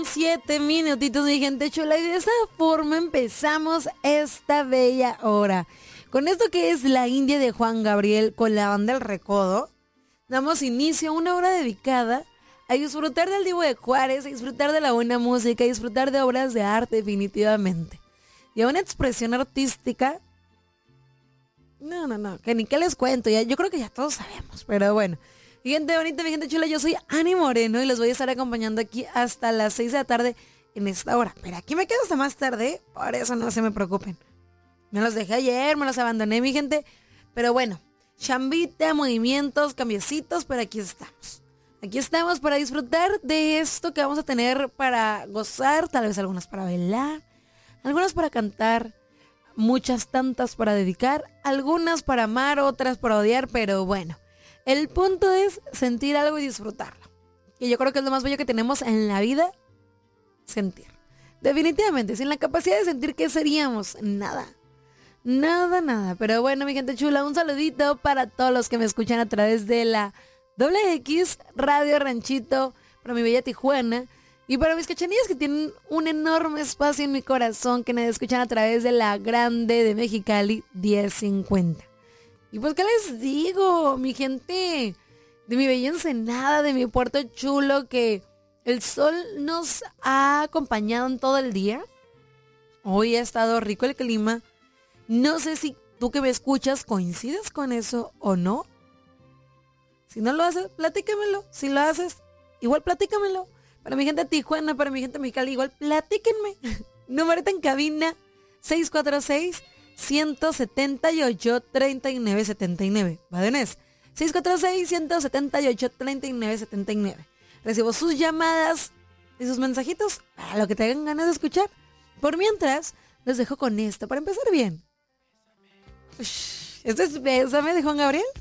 7 minutitos, mi gente chula, y de esa forma empezamos esta bella hora. Con esto que es La India de Juan Gabriel con la banda El Recodo, damos inicio a una hora dedicada a disfrutar del Divo de Juárez, a disfrutar de la buena música, a disfrutar de obras de arte definitivamente. Y a una expresión artística, no, que ni qué les cuento, ya, yo creo que ya todos sabemos, pero bueno. Mi gente bonita, mi gente chula, yo soy Ani Moreno y los voy a estar acompañando aquí hasta las 6 de la tarde en esta hora. Pero aquí me quedo hasta más tarde, por eso no se me preocupen. Me los dejé ayer, me los abandoné, mi gente. Pero bueno, chambita, movimientos, cambiecitos, pero aquí estamos. Aquí estamos para disfrutar de esto que vamos a tener para gozar, tal vez algunas para bailar, algunas para cantar, muchas tantas para dedicar, algunas para amar, otras para odiar, pero bueno. El punto es sentir algo y disfrutarlo. Y yo creo que es lo más bello que tenemos en la vida, sentir. Definitivamente, sin la capacidad de sentir, ¿qué seríamos? Nada. Pero bueno, mi gente chula, un saludito para todos los que me escuchan a través de la X Radio Ranchito, para mi bella Tijuana, y para mis cachanillas que tienen un enorme espacio en mi corazón, que me escuchan a través de la Grande de Mexicali 1050. Y pues, ¿qué les digo, mi gente? De mi bella Ensenada, de mi puerto chulo, que el sol nos ha acompañado en todo el día. Hoy ha estado rico el clima. No sé si tú que me escuchas coincides con eso o no. Si no lo haces, platícamelo. Si lo haces, igual platícamelo. Para mi gente de Tijuana, para mi gente de Mexicali, igual platíquenme. Número en cabina 646-178-3979. ¿Vadones? 646-178-3979. Recibo sus llamadas y sus mensajitos para lo que tengan ganas de escuchar. Por mientras, los dejo con esto para empezar bien. ¿Esto es Bésame de Juan Gabriel?